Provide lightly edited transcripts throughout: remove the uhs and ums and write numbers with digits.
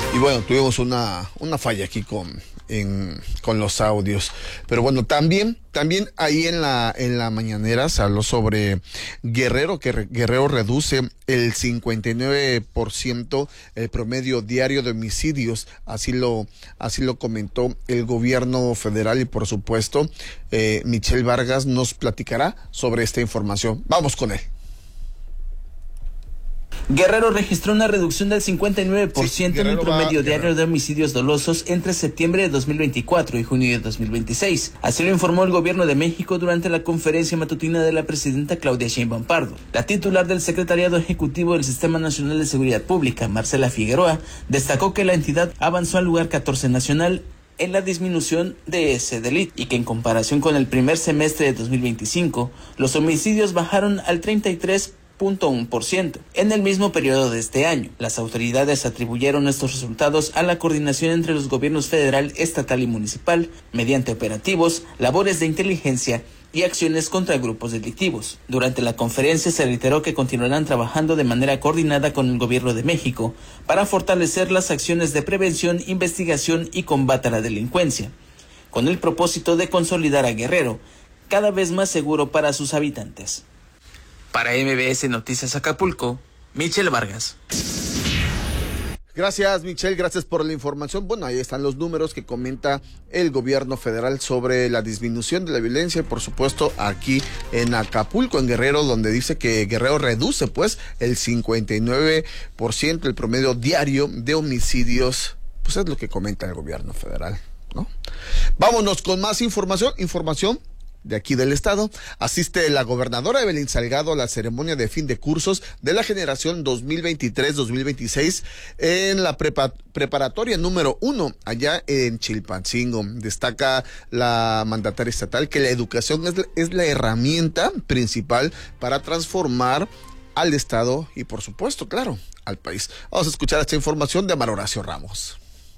Y bueno, tuvimos una falla aquí con los audios. Pero bueno, también ahí en la mañanera se habló sobre Guerrero, que Guerrero reduce el 59% el promedio diario de homicidios. Así lo comentó el gobierno federal y por supuesto Michelle Vargas nos platicará sobre esta información. Vamos con él. Guerrero registró una reducción del 59% en el promedio diario de homicidios dolosos entre septiembre de 2024 y junio de 2026. Así lo informó el gobierno de México durante la conferencia matutina de la presidenta Claudia Sheinbaum Pardo. La titular del Secretariado Ejecutivo del Sistema Nacional de Seguridad Pública, Marcela Figueroa, destacó que la entidad avanzó al lugar 14 nacional en la disminución de ese delito y que en comparación con el primer semestre de 2025, los homicidios bajaron al 33%. En el mismo periodo de este año, las autoridades atribuyeron estos resultados a la coordinación entre los gobiernos federal, estatal y municipal, mediante operativos, labores de inteligencia y acciones contra grupos delictivos. Durante la conferencia se reiteró que continuarán trabajando de manera coordinada con el gobierno de México para fortalecer las acciones de prevención, investigación y combate a la delincuencia, con el propósito de consolidar a Guerrero cada vez más seguro para sus habitantes. Para MBS Noticias Acapulco, Michelle Vargas. Gracias, Michelle, gracias por la información. Bueno, ahí están los números que comenta el gobierno federal sobre la disminución de la violencia y por supuesto aquí en Acapulco, en Guerrero, donde dice que Guerrero reduce pues el 59% el promedio diario de homicidios, pues es lo que comenta el gobierno federal, ¿no? Vámonos con más información de aquí del estado. Asiste la gobernadora Evelyn Salgado a la ceremonia de fin de cursos de la generación 2023-2026 en la preparatoria número 1 allá en Chilpancingo. Destaca la mandataria estatal que la educación es la herramienta principal para transformar al estado y por supuesto, claro, al país. Vamos a escuchar esta información de Amar Horacio Ramos.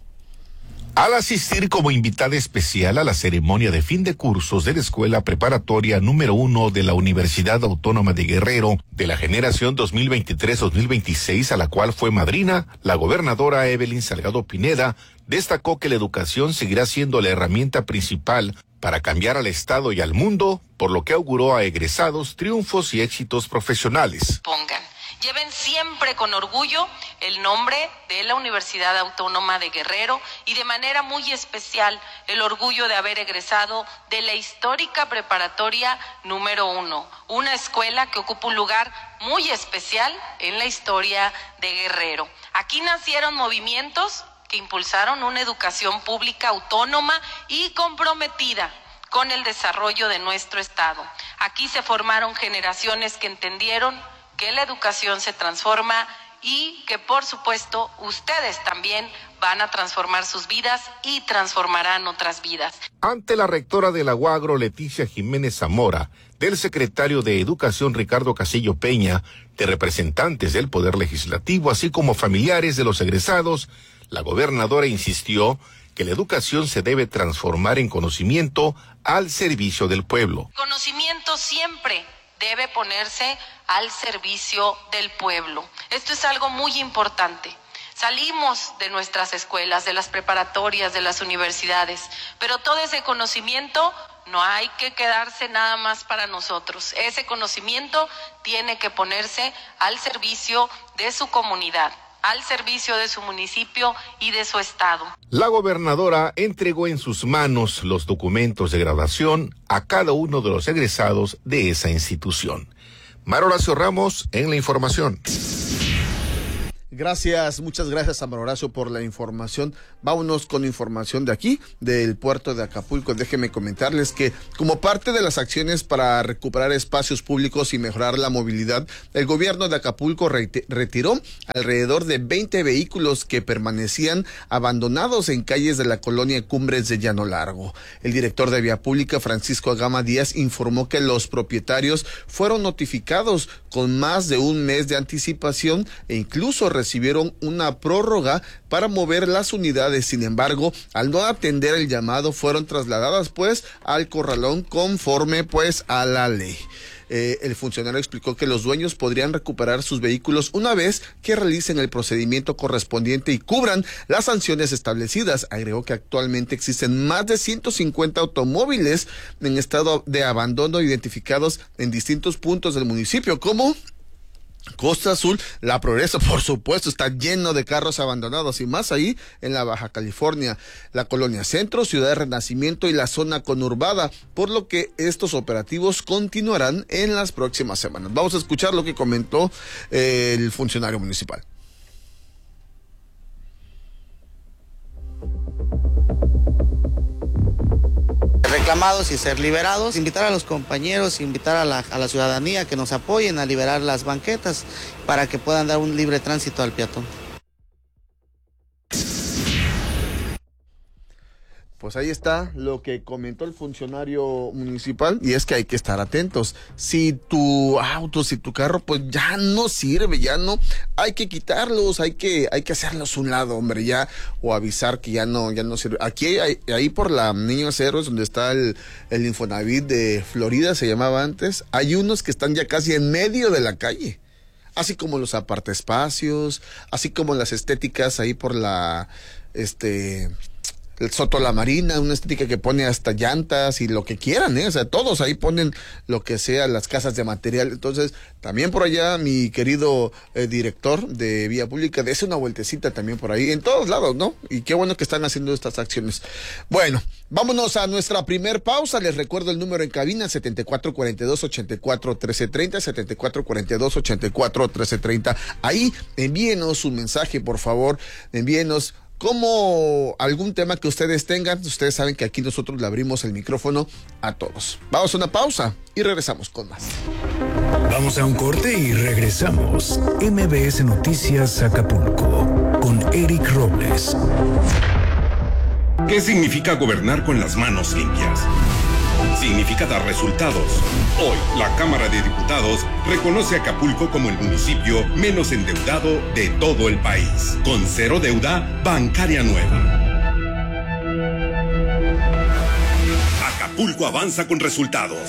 Al asistir como invitada especial a la ceremonia de fin de cursos de la Escuela Preparatoria número 1 de la Universidad Autónoma de Guerrero de la generación 2023-2026, a la cual fue madrina, la gobernadora Evelyn Salgado Pineda destacó que la educación seguirá siendo la herramienta principal para cambiar al Estado y al mundo, por lo que auguró a egresados triunfos y éxitos profesionales. Lleven siempre con orgullo el nombre de la Universidad Autónoma de Guerrero y de manera muy especial el orgullo de haber egresado de la histórica preparatoria número 1, una escuela que ocupa un lugar muy especial en la historia de Guerrero. Aquí nacieron movimientos que impulsaron una educación pública autónoma y comprometida con el desarrollo de nuestro estado. Aquí se formaron generaciones que entendieron que la educación se transforma y que por supuesto ustedes también van a transformar sus vidas y transformarán otras vidas. Ante la rectora de la UAGRO, Leticia Jiménez Zamora, del secretario de Educación Ricardo Casillo Peña, de representantes del Poder Legislativo, así como familiares de los egresados, la gobernadora insistió que la educación se debe transformar en conocimiento al servicio del pueblo. Conocimiento siempre debe ponerse al servicio del pueblo. Esto es algo muy importante. Salimos de nuestras escuelas, de las preparatorias, de las universidades, pero todo ese conocimiento no hay que quedarse nada más para nosotros. Ese conocimiento tiene que ponerse al servicio de su comunidad, al servicio de su municipio y de su estado. La gobernadora entregó en sus manos los documentos de graduación a cada uno de los egresados de esa institución. Amar Horacio Ramos en la información. Gracias, muchas gracias, Amar Horacio, por la información. Vámonos con información de aquí, del puerto de Acapulco. Déjenme comentarles que como parte de las acciones para recuperar espacios públicos y mejorar la movilidad, el gobierno de Acapulco retiró alrededor de 20 vehículos que permanecían abandonados en calles de la colonia Cumbres de Llano Largo. El director de Vía Pública, Francisco Agama Díaz, informó que los propietarios fueron notificados con más de un mes de anticipación e incluso recibieron una prórroga para mover las unidades. Sin embargo, al no atender el llamado, fueron trasladadas pues al corralón conforme pues a la ley. El funcionario explicó que los dueños podrían recuperar sus vehículos una vez que realicen el procedimiento correspondiente y cubran las sanciones establecidas. Agregó que actualmente existen más de 150 automóviles en estado de abandono identificados en distintos puntos del municipio, como Costa Azul, La Progreso, por supuesto, está lleno de carros abandonados, y más ahí en la Baja California, la Colonia Centro, Ciudad de Renacimiento y la zona conurbada, por lo que estos operativos continuarán en las próximas semanas. Vamos a escuchar lo que comentó el funcionario municipal. Reclamados y ser liberados, invitar a los compañeros, invitar a la ciudadanía que nos apoyen a liberar las banquetas para que puedan dar un libre tránsito al peatón. Pues ahí está lo que comentó el funcionario municipal, y es que hay que estar atentos. Si tu auto, si tu carro, pues ya no sirve, ya no, hay que quitarlos, hay que hacerlos a un lado, hombre, ya, o avisar que ya no sirve. Aquí, ahí por la Niños Héroes, donde está el Infonavit de Florida, se llamaba antes, hay unos que están ya casi en medio de la calle. Así como los apartaespacios, así como las estéticas ahí por el Soto La Marina, una estética que pone hasta llantas y lo que quieran, o sea, todos ahí ponen lo que sea, las casas de material. Entonces, también por allá, mi querido director de Vía Pública, dése una vueltecita también por ahí, en todos lados, ¿no? Y qué bueno que están haciendo estas acciones. Bueno, vámonos a nuestra primer pausa. Les recuerdo el número en cabina, 7442-841330, 7442-841330. Ahí, envíenos un mensaje, por favor, envíenos como algún tema que ustedes tengan. Ustedes saben que aquí nosotros le abrimos el micrófono a todos. Vamos a una pausa y regresamos con más. Vamos a un corte y regresamos. MBS Noticias Acapulco con Eric Robles. ¿Qué significa gobernar con las manos limpias? Significa dar resultados. Hoy, la Cámara de Diputados reconoce a Acapulco como el municipio menos endeudado de todo el país, con cero deuda bancaria nueva. Acapulco avanza con resultados.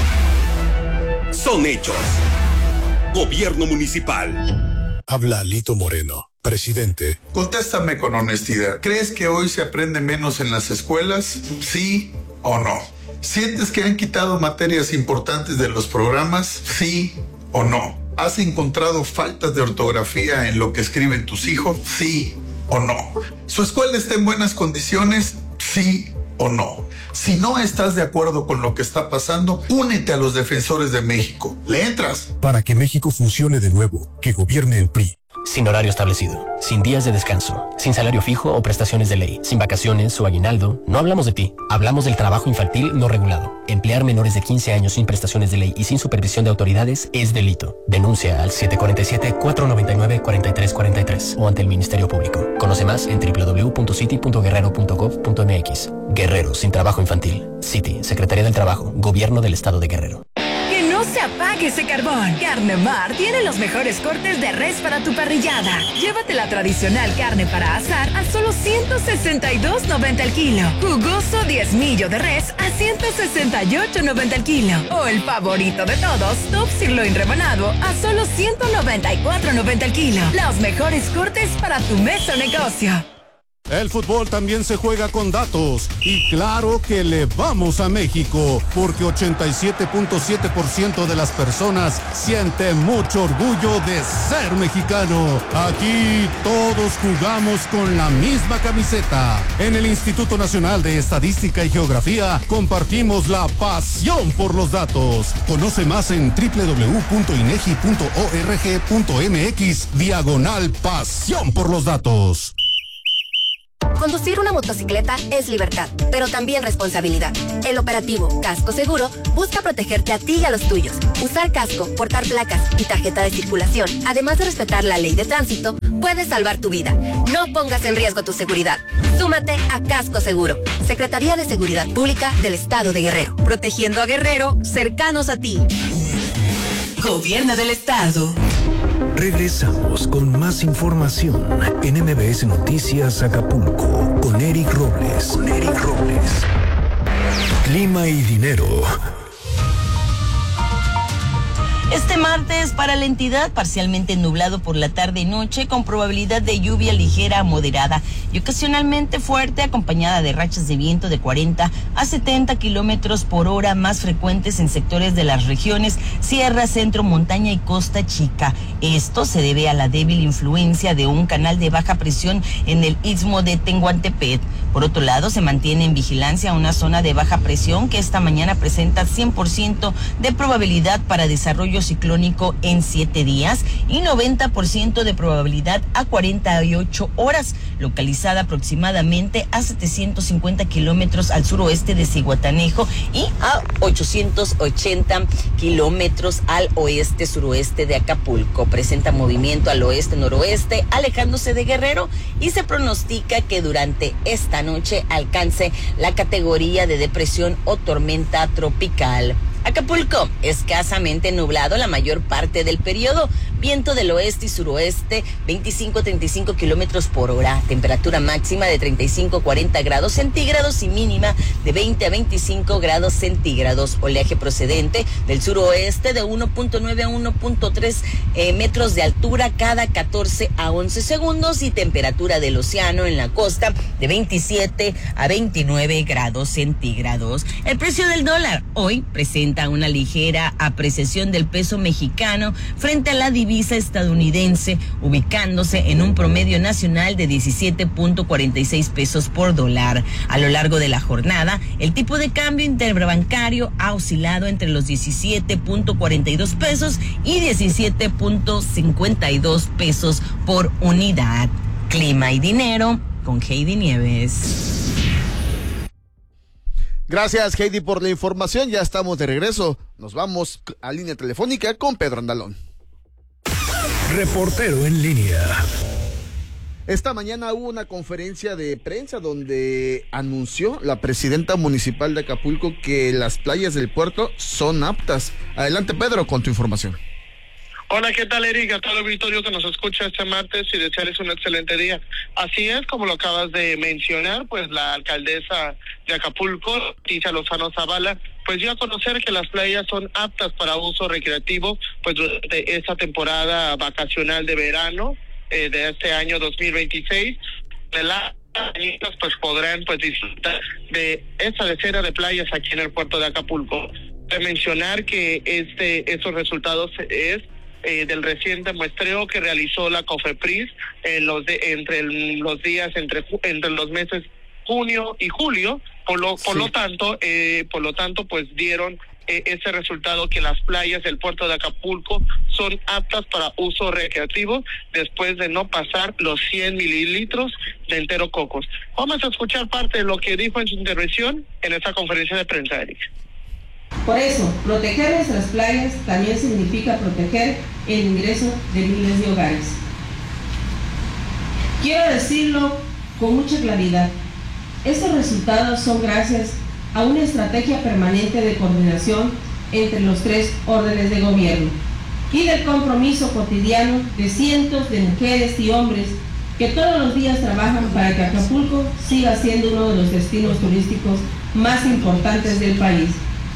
Son hechos. Gobierno municipal. Habla Lito Moreno, presidente. Contéstame con honestidad. ¿Crees que hoy se aprende menos en las escuelas? ¿Sí o no? ¿Sientes que han quitado materias importantes de los programas? ¿Sí o no? ¿Has encontrado faltas de ortografía en lo que escriben tus hijos? ¿Sí o no? ¿Su escuela está en buenas condiciones? ¿Sí o no? Si no estás de acuerdo con lo que está pasando, únete a los defensores de México. ¿Le entras? Para que México funcione de nuevo, que gobierne el PRI. Sin horario establecido, sin días de descanso, sin salario fijo o prestaciones de ley, sin vacaciones o aguinaldo. No hablamos de ti, hablamos del trabajo infantil no regulado. Emplear menores de 15 años sin prestaciones de ley y sin supervisión de autoridades es delito. Denuncia al 747-499-4343 o ante el Ministerio Público. Conoce más en www.city.guerrero.gov.mx. Guerrero sin trabajo infantil. City, Secretaría del Trabajo, Gobierno del Estado de Guerrero. No se apague ese carbón. Carne Mar tiene los mejores cortes de res para tu parrillada. Llévate la tradicional carne para asar a solo $162.90 el kilo. Jugoso diezmillo de res a $168.90 el kilo. O el favorito de todos, Top Sirloin rebanado a solo $194.90 el kilo. Los mejores cortes para tu mesa o negocio. El fútbol también se juega con datos y claro que le vamos a México porque 87.7% de las personas siente mucho orgullo de ser mexicano. Aquí todos jugamos con la misma camiseta. En el Instituto Nacional de Estadística y Geografía compartimos la pasión por los datos. Conoce más en www.inegi.org.mx/pasión por los datos. Conducir una motocicleta es libertad, pero también responsabilidad. El operativo Casco Seguro busca protegerte a ti y a los tuyos. Usar casco, portar placas y tarjeta de circulación, además de respetar la ley de tránsito, puede salvar tu vida. No pongas en riesgo tu seguridad. Súmate a Casco Seguro. Secretaría de Seguridad Pública del Estado de Guerrero. Protegiendo a Guerrero, cercanos a ti. Gobierno del Estado. Regresamos con más información en MBS Noticias Acapulco con Eric Robles. Clima y dinero. Este martes para la entidad parcialmente nublado por la tarde y noche con probabilidad de lluvia ligera a moderada y ocasionalmente fuerte acompañada de rachas de viento de 40 a 70 kilómetros por hora más frecuentes en sectores de las regiones Sierra, Centro, Montaña y Costa Chica. Esto se debe a la débil influencia de un canal de baja presión en el istmo de Tehuantepec. Por otro lado, se mantiene en vigilancia una zona de baja presión que esta mañana presenta 100% de probabilidad para desarrollo ciclónico en 7 días y 90% de probabilidad a 48 horas, localizada aproximadamente a 750 kilómetros al suroeste de Zihuatanejo y a 880 kilómetros al oeste-suroeste de Acapulco. Presenta movimiento al oeste-noroeste, alejándose de Guerrero, y se pronostica que durante esta noche alcance la categoría de depresión o tormenta tropical. Acapulco, escasamente nublado la mayor parte del periodo, viento del oeste y suroeste, 25-35 kilómetros por hora, temperatura máxima de 35-40 grados centígrados y mínima de 20 a 25 grados centígrados, oleaje procedente del suroeste de 1.9 a 1.3 metros de altura cada 14 a 11 segundos y temperatura del océano en la costa de 27 a 29 grados centígrados. El precio del dólar hoy presenta una ligera apreciación del peso mexicano frente a la divisa estadounidense, ubicándose en un promedio nacional de 17.46 pesos por dólar. A lo largo de la jornada, el tipo de cambio interbancario ha oscilado entre los 17.42 pesos y 17.52 pesos por unidad. Clima y dinero con Heidi Nieves. Gracias, Heidi, por la información. Ya estamos de regreso. Nos vamos a línea telefónica con Pedro Andalón. Reportero en línea. Esta mañana hubo una conferencia de prensa donde anunció la presidenta municipal de Acapulco que las playas del puerto son aptas. Adelante, Pedro, con tu información. Hola, ¿qué tal, Eric? A todo el auditorio que nos escucha este martes y desearles un excelente día. Así es, como lo acabas de mencionar, pues la alcaldesa de Acapulco, Leticia Lozano Zavala, pues dio a conocer que las playas son aptas para uso recreativo, pues durante esta temporada vacacional de verano de este año 2026. Las pues podrán pues disfrutar de esta decena de playas aquí en el puerto de Acapulco. De mencionar que estos resultados es del reciente muestreo que realizó la COFEPRIS entre los meses junio y julio, por lo tanto pues dieron ese resultado que las playas del puerto de Acapulco son aptas para uso recreativo después de no pasar los 100 mililitros de enterococos. Vamos a escuchar parte de lo que dijo en su intervención en esta conferencia de prensa, Eric. Por eso, proteger nuestras playas también significa proteger el ingreso de miles de hogares. Quiero decirlo con mucha claridad. Estos resultados son gracias a una estrategia permanente de coordinación entre los 3 órdenes de gobierno y del compromiso cotidiano de cientos de mujeres y hombres que todos los días trabajan para que Acapulco siga siendo uno de los destinos turísticos más importantes del país.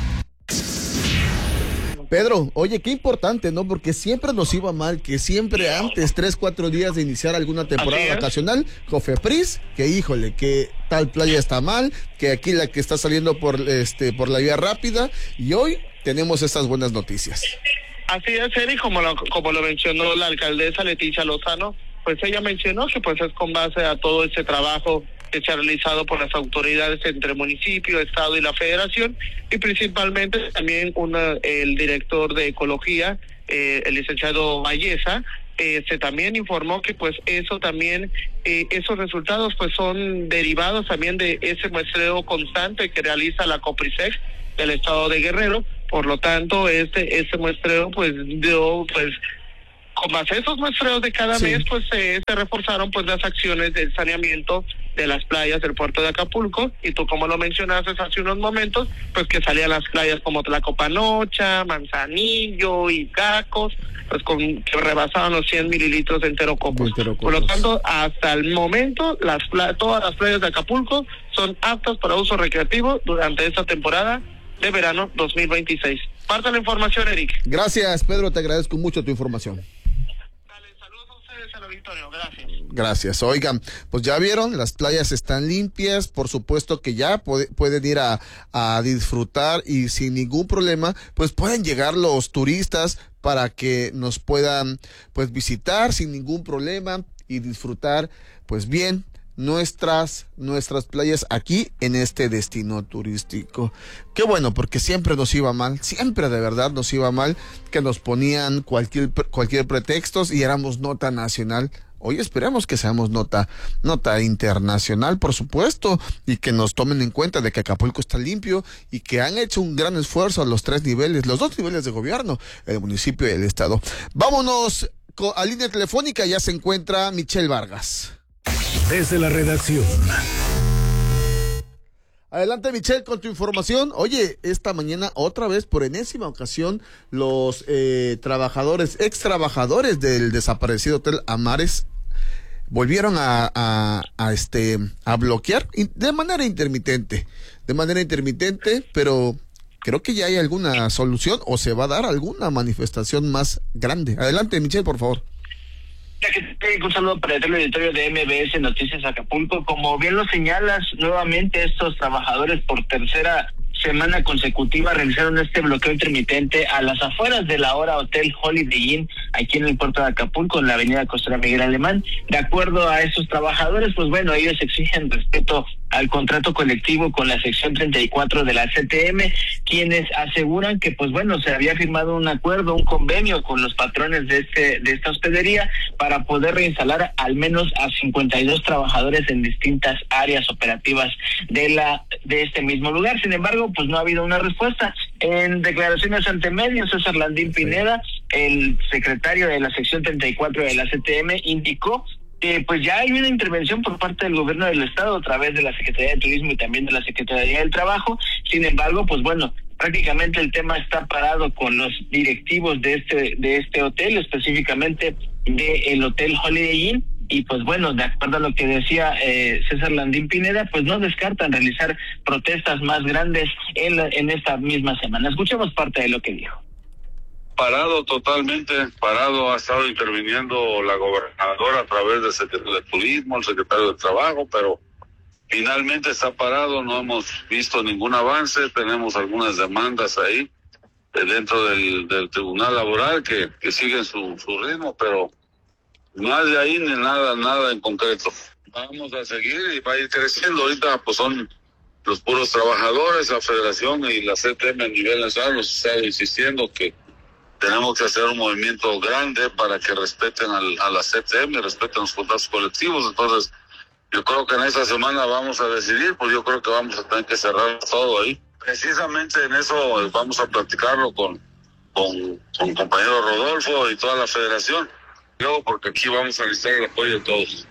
Pedro, oye, qué importante, ¿no? Porque siempre nos iba mal, que siempre antes, 3-4 días de iniciar alguna temporada vacacional, COFEPRIS, que híjole, que tal playa está mal, que aquí la que está saliendo por la vía rápida, y hoy tenemos estas buenas noticias. Así es, Eri, como lo mencionó la alcaldesa Leticia Lozano, pues ella mencionó que pues es con base a todo ese trabajo que se ha realizado por las autoridades entre municipio, estado y la federación, y principalmente también el director de ecología, el licenciado Valleza, se también informó que pues eso también, esos resultados pues son derivados también de ese muestreo constante que realiza la COPRISEC del estado de Guerrero. Por lo tanto, ese muestreo pues dio pues con base a esos muestreos de cada mes, pues se reforzaron pues las acciones del saneamiento de las playas del puerto de Acapulco, y tú como lo mencionaste hace unos momentos, pues que salían las playas como Tlacopanocha, Manzanillo y Cacos, pues que rebasaban los 100 mililitros de enterococos. Por lo tanto, hasta el momento, todas las playas de Acapulco son aptas para uso recreativo durante esta temporada de verano 2026. Parte la información, Eric. Gracias, Pedro, te agradezco mucho tu información. Saludos a ustedes al auditorio, gracias. Gracias. Oigan, pues ya vieron, las playas están limpias, por supuesto que ya pueden ir a disfrutar y sin ningún problema, pues pueden llegar los turistas para que nos puedan pues visitar sin ningún problema y disfrutar pues bien nuestras playas aquí en este destino turístico. Qué bueno, porque siempre nos iba mal, siempre de verdad nos iba mal, que nos ponían cualquier pretexto y éramos nota nacional. Hoy esperamos que seamos nota internacional, por supuesto, y que nos tomen en cuenta de que Acapulco está limpio y que han hecho un gran esfuerzo a los dos niveles de gobierno, el municipio y el estado. Vámonos a línea telefónica, ya se encuentra Michelle Vargas. Desde la redacción. Adelante, Michelle, con tu información. Oye, esta mañana otra vez, por enésima ocasión, los ex trabajadores del desaparecido Hotel Amares volvieron a bloquear de manera intermitente, pero creo que ya hay alguna solución o se va a dar alguna manifestación más grande. Adelante, Michelle, por favor. Un saludo para el auditorio de MBS Noticias Acapulco. Como bien lo señalas, nuevamente estos trabajadores por tercera semana consecutiva realizaron este bloqueo intermitente a las afueras del ahora Hotel Holiday Inn, aquí en el puerto de Acapulco, en la avenida Costera Miguel Alemán. De acuerdo a estos trabajadores, pues bueno, ellos exigen respeto al contrato colectivo con la sección 34 de la CTM, quienes aseguran que pues bueno, se había firmado un acuerdo, un convenio con los patrones de esta hospedería para poder reinstalar al menos a 52 trabajadores en distintas áreas operativas de este mismo lugar. Sin embargo, pues no ha habido una respuesta. En declaraciones ante medios, César Landín Pineda, el secretario de la sección 34 de la CTM, indicó pues ya hay una intervención por parte del gobierno del estado a través de la Secretaría de Turismo y también de la Secretaría del Trabajo. Sin embargo, pues bueno, prácticamente el tema está parado con los directivos de este hotel, específicamente del Hotel Holiday Inn. Y pues bueno, de acuerdo a lo que decía César Landín Pineda, pues no descartan realizar protestas más grandes en esta misma semana. Escuchemos parte de lo que dijo. Parado, totalmente parado, ha estado interviniendo la gobernadora a través del secretario de Turismo, el secretario de Trabajo, pero finalmente está parado, no hemos visto ningún avance, tenemos algunas demandas ahí dentro del Tribunal Laboral que siguen su ritmo, pero más de ahí ni nada en concreto. Vamos a seguir y va a ir creciendo. Ahorita pues son los puros trabajadores, la Federación y la CTM a nivel nacional nos está insistiendo que tenemos que hacer un movimiento grande para que respeten a la CTM, respeten los contratos colectivos. Entonces, yo creo que en esta semana vamos a decidir, pues yo creo que vamos a tener que cerrar todo ahí. Precisamente en eso vamos a platicarlo con compañero Rodolfo y toda la federación. Luego, porque aquí vamos a necesitar el apoyo de todos.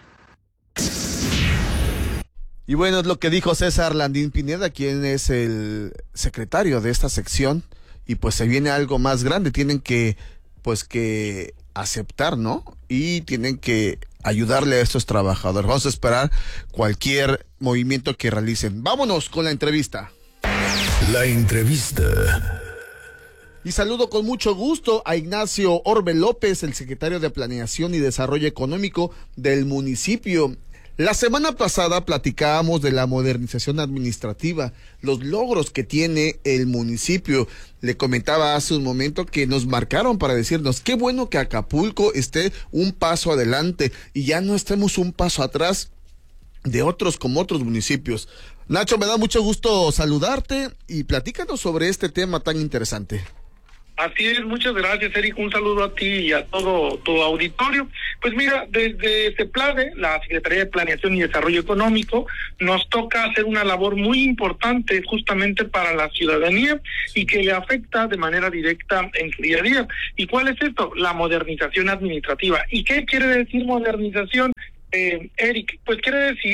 Y bueno, es lo que dijo César Landín Pineda, quien es el secretario de esta sección. Y pues se viene algo más grande, tienen que aceptar, ¿no? Y tienen que ayudarle a estos trabajadores. Vamos a esperar cualquier movimiento que realicen. Vámonos con la entrevista. La entrevista. Y saludo con mucho gusto a Ignacio Orbe López, el secretario de Planeación y Desarrollo Económico del municipio. La semana pasada platicábamos de la modernización administrativa, los logros que tiene el municipio. Le comentaba hace un momento que nos marcaron para decirnos qué bueno que Acapulco esté un paso adelante y ya no estemos un paso atrás de otros municipios. Nacho, me da mucho gusto saludarte y platícanos sobre este tema tan interesante. Así es, muchas gracias, Eric. Un saludo a ti y a todo tu auditorio. Pues mira, desde CEPLADE, la Secretaría de Planeación y Desarrollo Económico, nos toca hacer una labor muy importante justamente para la ciudadanía y que le afecta de manera directa en su día a día. ¿Y cuál es esto? La modernización administrativa. ¿Y qué quiere decir modernización? Eric, pues quiere decir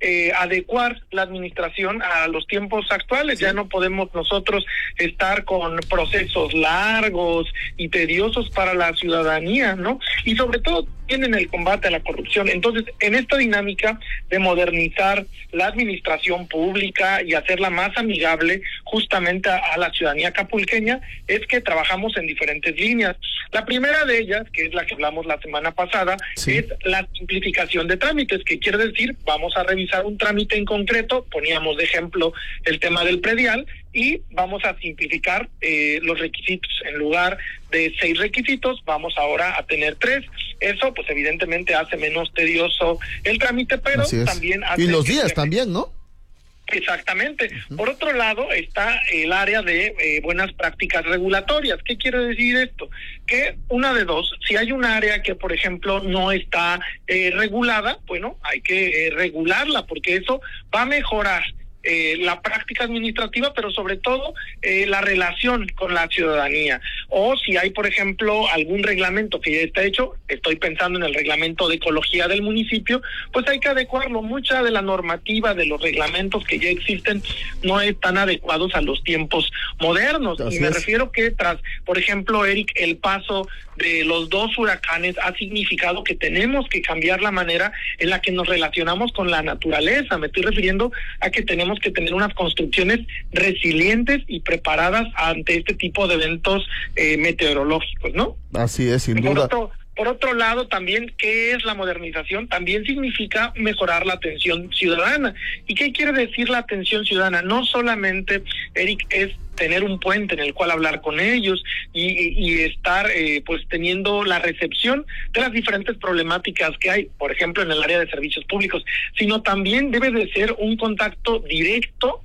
adecuar la administración a los tiempos actuales. Ya no podemos nosotros estar con procesos largos y tediosos para la ciudadanía, ¿no? Y sobre todo en el combate a la corrupción. Entonces, en esta dinámica de modernizar la administración pública y hacerla más amigable justamente a la ciudadanía acapulqueña, es que trabajamos en diferentes líneas. La primera de ellas, que es la que hablamos la semana pasada, es la simplificación de trámites, que quiere decir, vamos a revisar un trámite en concreto, poníamos de ejemplo el tema del predial, y vamos a simplificar los requisitos. En lugar de 6 requisitos, vamos ahora a tener 3. Eso, pues evidentemente hace menos tedioso el trámite, pero también hace... Y los días también, ¿no? Exactamente. Por otro lado está el área de buenas prácticas regulatorias. ¿Qué quiere decir esto? Que una de dos, si hay un área que, por ejemplo, no está regulada, bueno, hay que regularla, porque eso va a mejorar la práctica administrativa, pero sobre todo la relación con la ciudadanía. O si hay, por ejemplo, algún reglamento que ya está hecho, estoy pensando en el reglamento de ecología del municipio, pues hay que adecuarlo. Mucha de la normativa de los reglamentos que ya existen no están adecuados a los tiempos modernos. Así y me refiero que tras, por ejemplo, Eric, el paso de los 2 huracanes ha significado que tenemos que cambiar la manera en la que nos relacionamos con la naturaleza. Me estoy refiriendo a que tenemos que tener unas construcciones resilientes y preparadas ante este tipo de eventos meteorológicos, ¿no? Así es, sin duda. Por otro lado, también, ¿qué es la modernización? También significa mejorar la atención ciudadana. ¿Y qué quiere decir la atención ciudadana? No solamente, Eric, es tener un puente en el cual hablar con ellos y estar pues teniendo la recepción de las diferentes problemáticas que hay, por ejemplo, en el área de servicios públicos, sino también debe de ser un contacto directo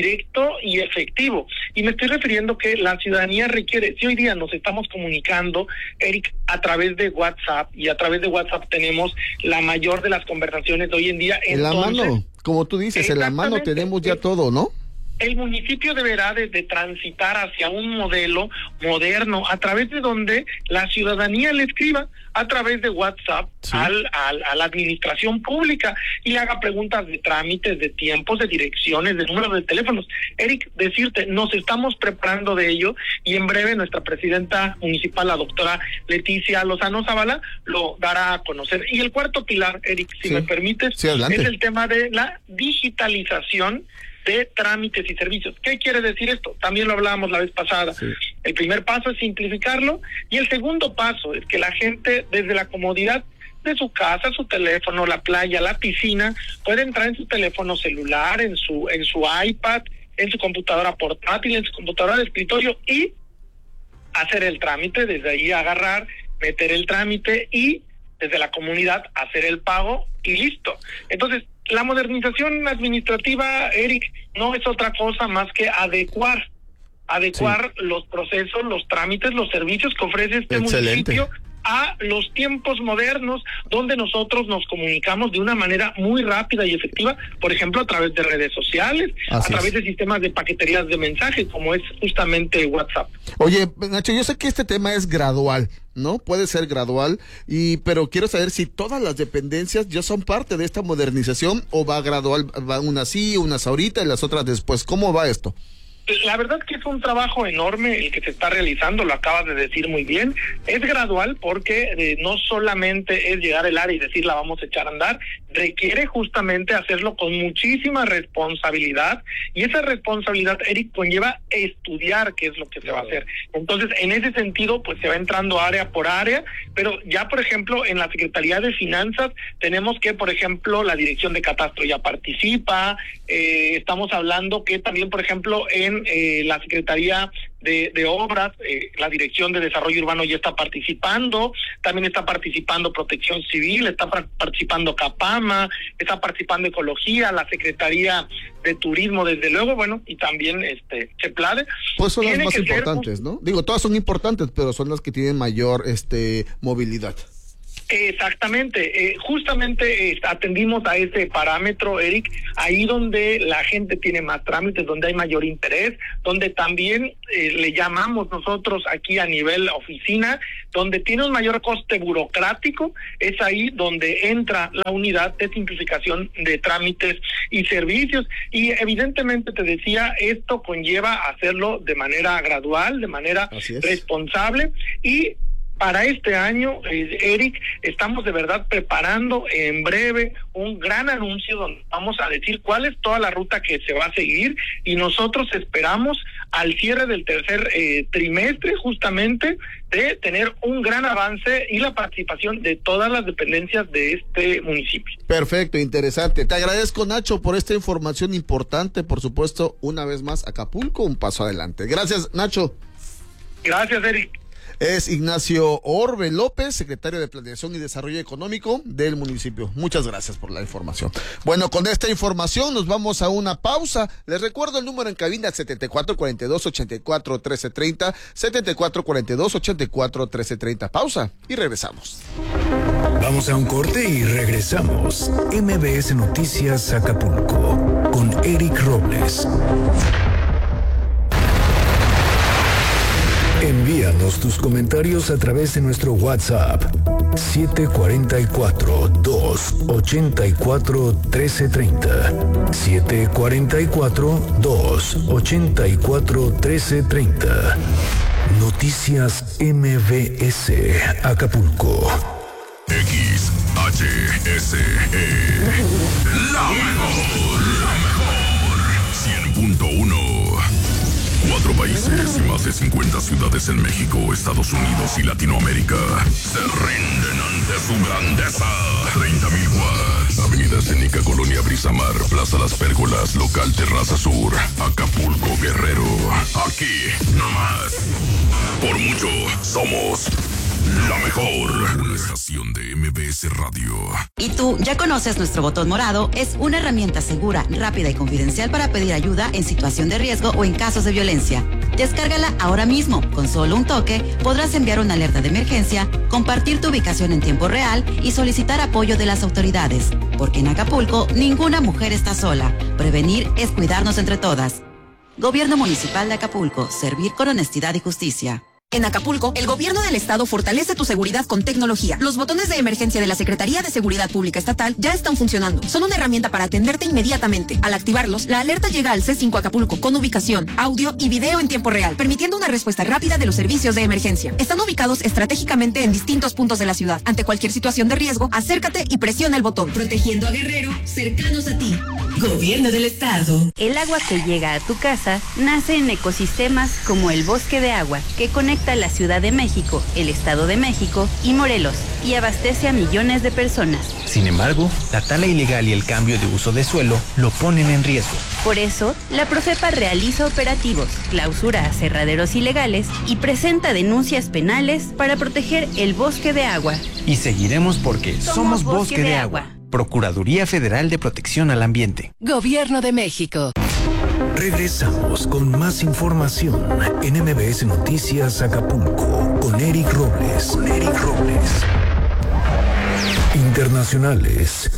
y efectivo. Y me estoy refiriendo que la ciudadanía requiere, si hoy día nos estamos comunicando, Eric, a través de WhatsApp, y a través de WhatsApp tenemos la mayor de las conversaciones de hoy en día. En la mano, como tú dices, en la mano tenemos ya todo, ¿no? El municipio deberá de transitar hacia un modelo moderno a través de donde la ciudadanía le escriba a través de WhatsApp a la administración pública y le haga preguntas de trámites, de tiempos, de direcciones, de números de teléfonos. Eric, decirte, nos estamos preparando de ello y en breve nuestra presidenta municipal, la doctora Leticia Lozano Zavala, lo dará a conocer. Y el cuarto pilar, Eric, si me permites, es el tema de la digitalización de trámites y servicios. ¿Qué quiere decir esto? También lo hablábamos la vez pasada. El primer paso es simplificarlo y el segundo paso es que la gente desde la comodidad de su casa, su teléfono, la playa, la piscina, puede entrar en su teléfono celular, en su iPad, en su computadora portátil, en su computadora de escritorio y hacer el trámite, desde ahí agarrar, meter el trámite y desde la comunidad hacer el pago y listo. Entonces, la modernización administrativa, Eric, no es otra cosa más que adecuar los procesos, los trámites, los servicios que ofrece este municipio a los tiempos modernos, donde nosotros nos comunicamos de una manera muy rápida y efectiva, por ejemplo, a través de redes sociales, a través de sistemas de paqueterías de mensajes, como es justamente WhatsApp. Oye, Nacho, yo sé que este tema es gradual, ¿no? Puede ser gradual, pero quiero saber si todas las dependencias ya son parte de esta modernización o va gradual, va unas sí, unas ahorita y las otras después. ¿Cómo va esto? La verdad que es un trabajo enorme el que se está realizando, lo acabas de decir muy bien. Es gradual porque no solamente es llegar al área y decir la vamos a echar a andar, requiere justamente hacerlo con muchísima responsabilidad y esa responsabilidad, Eric, conlleva estudiar qué es lo que se va a hacer. Entonces, en ese sentido, pues se va entrando área por área, pero ya, por ejemplo, en la Secretaría de Finanzas tenemos que, por ejemplo, la Dirección de Catastro ya participa, estamos hablando que también, por ejemplo, en la Secretaría de Obras, la Dirección de Desarrollo Urbano ya está participando, también está participando Protección Civil, está participando Capama, está participando Ecología, la Secretaría de Turismo, desde luego, bueno, y también CEPLADE. Pues son las más importantes, ¿no? Digo, todas son importantes, pero son las que tienen mayor movilidad. Exactamente, justamente atendimos a ese parámetro, Eric, ahí donde la gente tiene más trámites, donde hay mayor interés, donde también le llamamos nosotros aquí a nivel oficina, donde tiene un mayor coste burocrático, es ahí donde entra la unidad de simplificación de trámites y servicios. Y evidentemente, te decía, esto conlleva hacerlo de manera gradual, de manera responsable, y para este año, Eric, estamos de verdad preparando en breve un gran anuncio donde vamos a decir cuál es toda la ruta que se va a seguir, y nosotros esperamos al cierre del tercer trimestre justamente de tener un gran avance y la participación de todas las dependencias de este municipio. Perfecto, interesante. Te agradezco, Nacho, por esta información importante. Por supuesto, una vez más, Acapulco, un paso adelante. Gracias, Nacho. Gracias, Eric. Es Ignacio Orbe López, secretario de Planeación y Desarrollo Económico del municipio. Muchas gracias por la información. Bueno, con esta información nos vamos a una pausa. Les recuerdo el número en cabina 7442-84-1330, 7442-84-1330. Pausa y regresamos. Vamos a un corte y regresamos. MBS Noticias Acapulco con Eric Robles. Envíanos tus comentarios a través de nuestro WhatsApp 744-284-1330 744-284-1330. Noticias MBS Acapulco. XHSE La mejor 100.1. 4 países y más de 50 ciudades en México, Estados Unidos y Latinoamérica se rinden ante su grandeza. 30,000 watts. Avenida Escénica, Colonia Brisamar, Plaza Las Pérgolas, Local Terraza Sur, Acapulco, Guerrero. Aquí, no más. Por mucho, somos la mejor. Una estación de MBS Radio. ¿Y tú ya conoces nuestro botón morado? Es una herramienta segura, rápida y confidencial para pedir ayuda en situación de riesgo o en casos de violencia. Descárgala ahora mismo. Con solo un toque podrás enviar una alerta de emergencia, compartir tu ubicación en tiempo real y solicitar apoyo de las autoridades. Porque en Acapulco ninguna mujer está sola. Prevenir es cuidarnos entre todas. Gobierno Municipal de Acapulco. Servir con honestidad y justicia. En Acapulco, el gobierno del estado fortalece tu seguridad con tecnología. Los botones de emergencia de la Secretaría de Seguridad Pública Estatal ya están funcionando. Son una herramienta para atenderte inmediatamente. Al activarlos, la alerta llega al C5 Acapulco con ubicación, audio y video en tiempo real, permitiendo una respuesta rápida de los servicios de emergencia. Están ubicados estratégicamente en distintos puntos de la ciudad. Ante cualquier situación de riesgo, acércate y presiona el botón. Protegiendo a Guerrero, cercanos a ti. Gobierno del estado. El agua que llega a tu casa nace en ecosistemas como el Bosque de Agua, que conecta la Ciudad de México, el Estado de México y Morelos, y abastece a millones de personas. Sin embargo, la tala ilegal y el cambio de uso de suelo lo ponen en riesgo. Por eso, la Profepa realiza operativos, clausura aserraderos ilegales y presenta denuncias penales para proteger el bosque de agua. Y seguiremos porque somos Bosque de Agua. Procuraduría Federal de Protección al Ambiente. Gobierno de México. Regresamos con más información en MBS Noticias Acapulco con Eric Robles. Internacionales.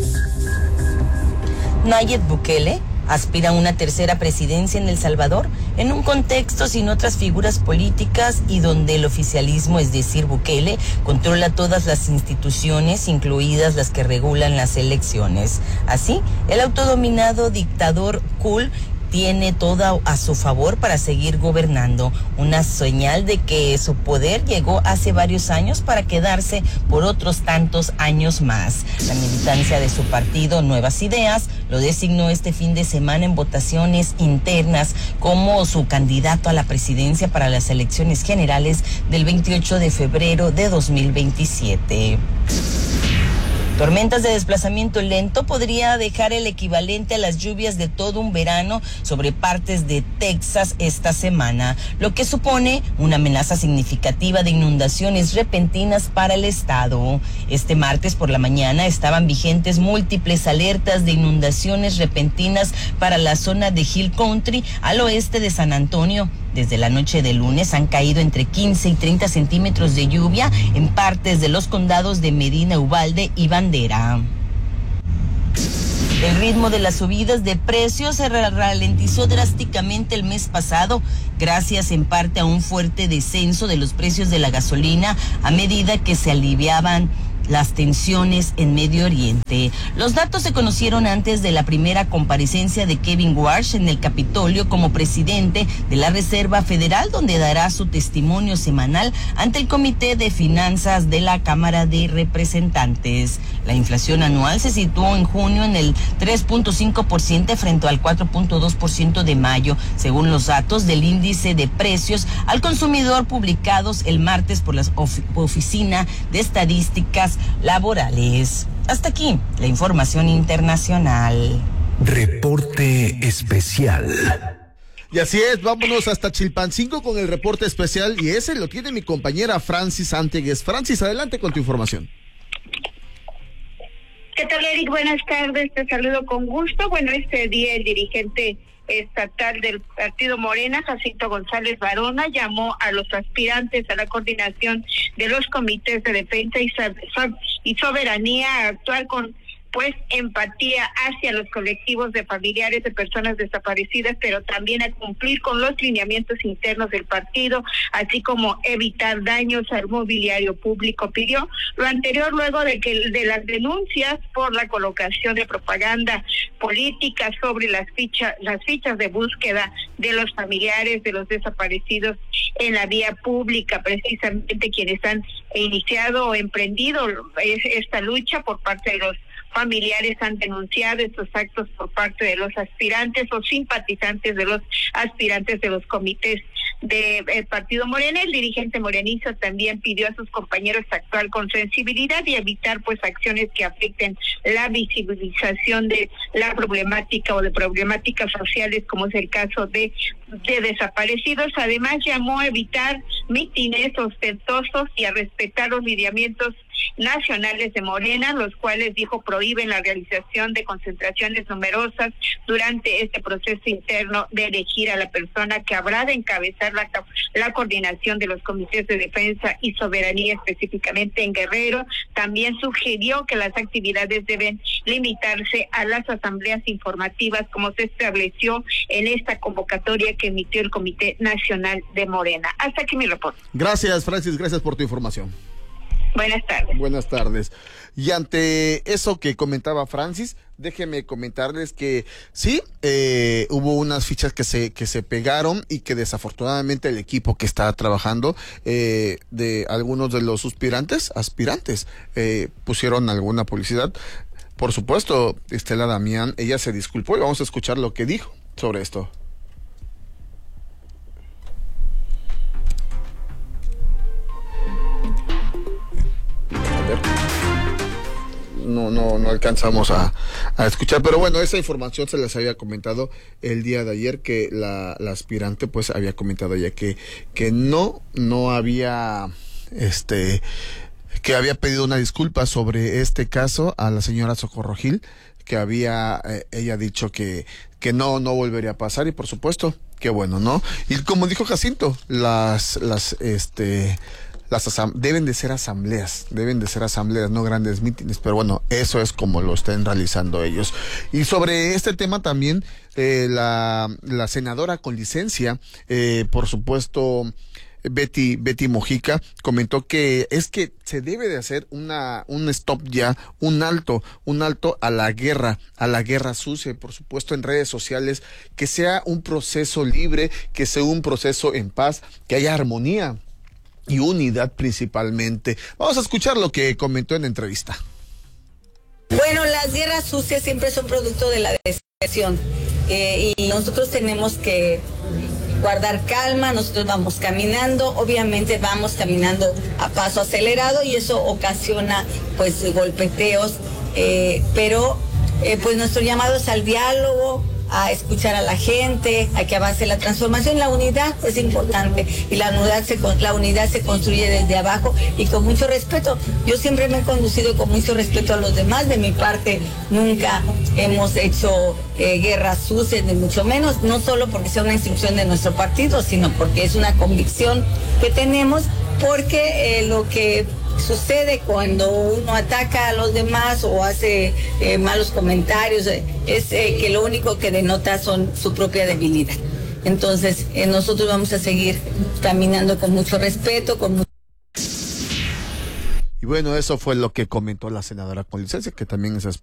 Nayib Bukele aspira a una tercera presidencia en El Salvador en un contexto sin otras figuras políticas y donde el oficialismo, es decir, Bukele, controla todas las instituciones, incluidas las que regulan las elecciones. Así, el autodominado dictador Kul tiene todo a su favor para seguir gobernando, una señal de que su poder llegó hace varios años para quedarse por otros tantos años más. La militancia de su partido Nuevas Ideas lo designó este fin de semana en votaciones internas como su candidato a la presidencia para las elecciones generales del 28 de febrero de 2027. Tormentas de desplazamiento lento podría dejar el equivalente a las lluvias de todo un verano sobre partes de Texas esta semana, lo que supone una amenaza significativa de inundaciones repentinas para el estado. Este martes por la mañana estaban vigentes múltiples alertas de inundaciones repentinas para la zona de Hill Country al oeste de San Antonio, Desde la noche de lunes han caído entre 15 y 30 centímetros de lluvia en partes de los condados de Medina, Uvalde y Bandera. El ritmo de las subidas de precios se ralentizó drásticamente el mes pasado, gracias en parte a un fuerte descenso de los precios de la gasolina a medida que se aliviaban las tensiones en Medio Oriente. Los datos se conocieron antes de la primera comparecencia de Kevin Warsh en el Capitolio como presidente de la Reserva Federal, donde dará su testimonio semanal ante el Comité de Finanzas de la Cámara de Representantes. La inflación anual se situó en junio en el 3.5% frente al 4.2% de mayo, según los datos del índice de precios al consumidor publicados el martes por la Oficina de Estadísticas Laborales. Hasta aquí la información internacional. Reporte especial. Y así es, vámonos hasta Chilpancingo con el reporte especial y ese lo tiene mi compañera Francis Antegues. Francis, adelante con tu información. ¿Qué tal, Eric? Buenas tardes, te saludo con gusto. Bueno, este día el dirigente estatal del partido Morena, Jacinto González Varona, llamó a los aspirantes a la coordinación de los comités de defensa y soberanía a actuar con empatía hacia los colectivos de familiares de personas desaparecidas, pero también a cumplir con los lineamientos internos del partido, así como evitar daños al mobiliario público. Pidió lo anterior luego de las denuncias por la colocación de propaganda política sobre las fichas de búsqueda de los familiares de los desaparecidos en la vía pública. Precisamente quienes han iniciado o emprendido esta lucha por parte de los familiares han denunciado estos actos por parte de los aspirantes o simpatizantes de los aspirantes de los comités del partido Morena. El dirigente morenista también pidió a sus compañeros actuar con sensibilidad y evitar acciones que afecten la visibilización de la problemática o de problemáticas sociales, como es el caso de desaparecidos. Además, llamó a evitar mítines ostentosos y a respetar los lineamientos nacionales de Morena, los cuales, dijo, prohíben la realización de concentraciones numerosas durante este proceso interno de elegir a la persona que habrá de encabezar la coordinación de los comités de defensa y soberanía, específicamente en Guerrero. También sugirió que las actividades deben limitarse a las asambleas informativas, como se estableció en esta convocatoria que emitió el Comité Nacional de Morena. Hasta aquí mi reporte. Gracias, Francis, gracias por tu información. Buenas tardes. Buenas tardes. Y ante eso que comentaba Francis, déjenme comentarles que sí, hubo unas fichas que se pegaron y que desafortunadamente el equipo que está trabajando, de algunos de los aspirantes, pusieron alguna publicidad. Por supuesto, Estela Damián, ella se disculpó y vamos a escuchar lo que dijo sobre esto. No alcanzamos a escuchar, pero bueno, esa información se les había comentado el día de ayer, que la aspirante había comentado ya que no había que había pedido una disculpa sobre este caso a la señora Socorro Gil, que había ella dicho que no volvería a pasar, y por supuesto que bueno, ¿no? Y como dijo Jacinto, deben de ser asambleas, no grandes mítines, pero bueno, eso es como lo estén realizando ellos. Y sobre este tema también, la senadora con licencia, por supuesto, Betty Mojica, comentó que se debe de hacer un stop ya, un alto a la guerra sucia, por supuesto en redes sociales, que sea un proceso libre, que sea un proceso en paz, que haya armonía y unidad principalmente. Vamos a escuchar lo que comentó en entrevista. Bueno, las guerras sucias siempre son producto de la desesperación, y nosotros tenemos que guardar calma. Nosotros vamos caminando, obviamente vamos caminando a paso acelerado y eso ocasiona golpeteos, pero nuestro llamado es al diálogo, a escuchar a la gente, a que avance la transformación. La unidad es importante y la unidad se construye desde abajo y con mucho respeto. Yo siempre me he conducido con mucho respeto a los demás. De mi parte, nunca hemos hecho guerras sucias, ni mucho menos, no solo porque sea una instrucción de nuestro partido, sino porque es una convicción que tenemos, porque lo que sucede cuando uno ataca a los demás o hace malos comentarios es que lo único que denota son su propia debilidad. Entonces, nosotros vamos a seguir caminando con mucho respeto, Y bueno, eso fue lo que comentó la senadora con licencia, que también es